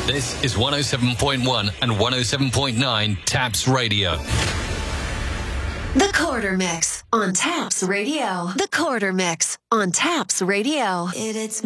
This is 107.1 and 107.9 Taps Radio. The Quarter Mix on Taps Radio. The Quarter Mix on Taps Radio. It's